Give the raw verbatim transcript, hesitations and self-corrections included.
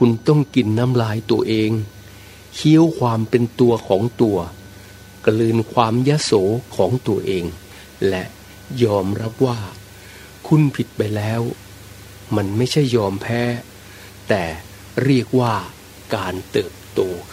คุณต้องกินน้ำลายตัวเองเคี้ยวความเป็นตัวของตัวกลืนความยโสของตัวเองและยอมรับว่าคุณผิดไปแล้วมันไม่ใช่ยอมแพ้แต่เรียกว่าการเติบโต